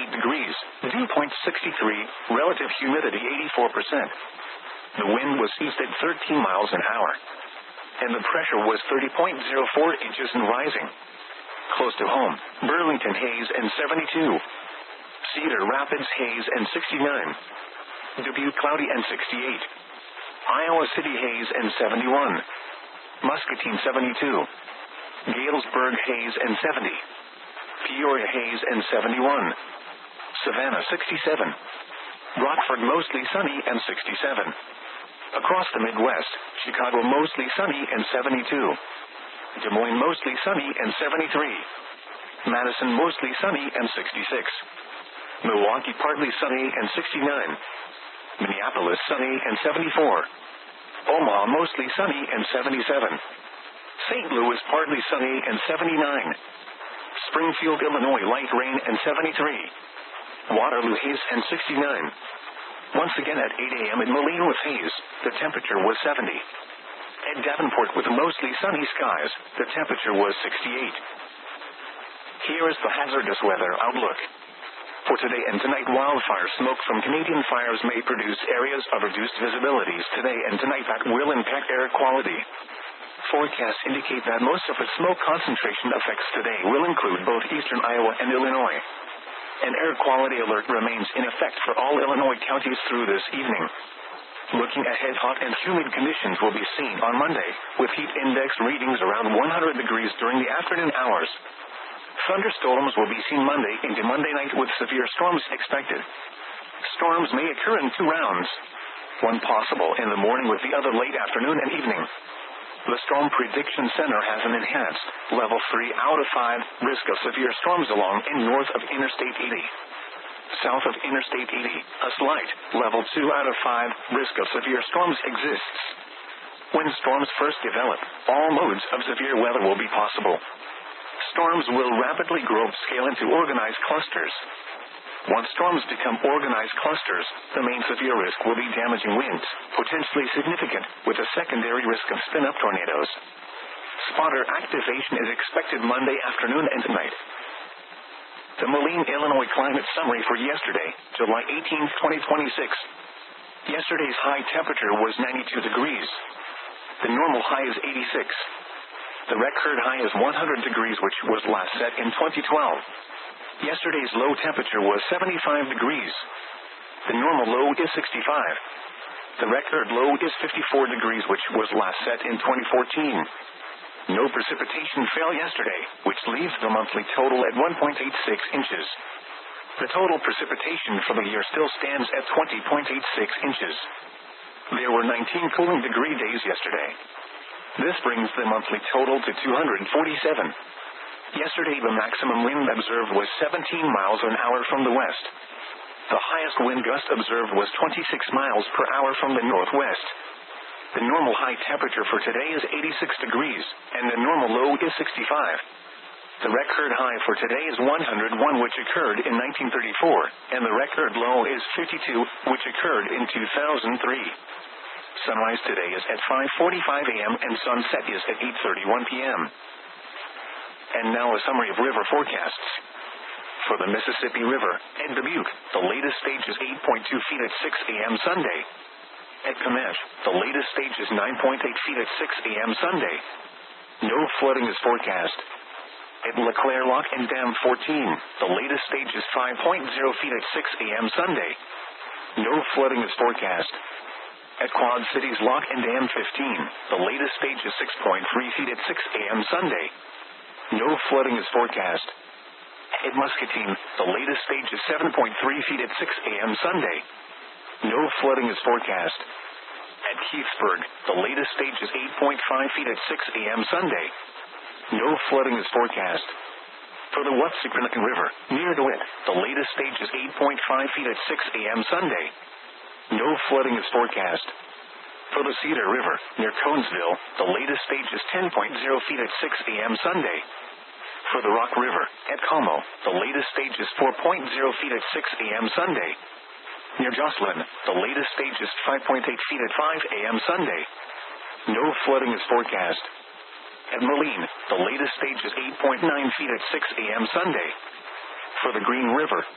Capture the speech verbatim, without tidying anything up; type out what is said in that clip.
eight degrees. Dew point sixty-three. Relative humidity eighty-four percent. The wind was east at thirteen miles an hour. And the pressure was thirty point zero four inches and rising. Close to home, Burlington haze and seventy-two. Cedar Rapids haze and sixty-nine. Dubuque cloudy and sixty-eight. Iowa City haze and seventy-one. Muscatine seventy-two. Galesburg haze and seventy. Peoria haze and seventy-one. Savannah sixty-seven. Rockford mostly sunny and sixty-seven. Across the Midwest, Chicago mostly sunny and seventy-two. Des Moines mostly sunny and seventy-three. Madison mostly sunny and sixty-six. Milwaukee partly sunny and sixty-nine. Minneapolis sunny and seventy-four. Omaha mostly sunny and seventy-seven. Saint Louis partly sunny and seventy-nine. Springfield, Illinois light rain and seventy-three. Waterloo haze and sixty-nine. Once again at eight a.m. in Moline with haze, the temperature was seventy. At Davenport with mostly sunny skies, the temperature was sixty-eight. Here is the hazardous weather outlook. For today and tonight, wildfire smoke from Canadian fires may produce areas of reduced visibilities today and tonight that will impact air quality. Forecasts indicate that most of the smoke concentration effects today will include both eastern Iowa and Illinois. An air quality alert remains in effect for all Illinois counties through this evening. Looking ahead, hot and humid conditions will be seen on Monday, with heat index readings around one hundred degrees during the afternoon hours. Thunderstorms will be seen Monday into Monday night with severe storms expected. Storms may occur in two rounds. One possible in the morning with the other late afternoon and evening. The Storm Prediction Center has an enhanced, level three out of five, risk of severe storms along and north of Interstate eighty. South of Interstate eighty, a slight, level two out of five, risk of severe storms exists. When storms first develop, all modes of severe weather will be possible. Storms will rapidly grow upscale into organized clusters. Once storms become organized clusters, the main severe risk will be damaging winds, potentially significant, with a secondary risk of spin-up tornadoes. Spotter activation is expected Monday afternoon and tonight. The Moline, Illinois climate summary for yesterday, July eighteenth, twenty twenty-six. Yesterday's high temperature was ninety-two degrees. The normal high is eighty-six. The record high is one hundred degrees, which was last set in twenty twelve. Yesterday's low temperature was seventy-five degrees. The normal low is sixty-five. The record low is fifty-four degrees, which was last set in twenty fourteen. No precipitation fell yesterday, which leaves the monthly total at one point eight six inches. The total precipitation for the year still stands at twenty point eight six inches. There were nineteen cooling degree days yesterday. This brings the monthly total to two hundred forty-seven. Yesterday, the maximum wind observed was seventeen miles an hour from the west. The highest wind gust observed was twenty-six miles per hour from the northwest. The normal high temperature for today is eighty-six degrees, and the normal low is sixty-five. The record high for today is one hundred one, which occurred in nineteen thirty-four, and the record low is fifty-two, which occurred in two thousand three. Sunrise today is at five forty-five a.m. and sunset is at eight thirty-one p.m. And now a summary of river forecasts. For the Mississippi River, at Dubuque, the latest stage is eight point two feet at six a.m. Sunday. At Comanche, the latest stage is nine point eight feet at six a.m. Sunday. No flooding is forecast. At LeClaire Lock and Dam fourteen, the latest stage is five point zero feet at six a.m. Sunday. No flooding is forecast. At Quad Cities Lock and Dam fifteen, the latest stage is six point three feet at six a.m. Sunday. No flooding is forecast. At Muscatine, the latest stage is seven point three feet at six a.m. Sunday. No flooding is forecast. At Heathsburg, the latest stage is eight point five feet at six a.m. Sunday. No flooding is forecast. For the Watsipinican River, near DeWitt, the latest stage is eight point five feet at six a.m. Sunday. No flooding is forecast. For the Cedar River, near Conesville, the latest stage is ten point zero feet at six a.m. Sunday. For the Rock River, at Como, the latest stage is four point zero feet at six a.m. Sunday. Near Jocelyn, the latest stage is five point eight feet at five a.m. Sunday. No flooding is forecast. At Moline, the latest stage is eight point nine feet at six a.m. Sunday. For the Green River,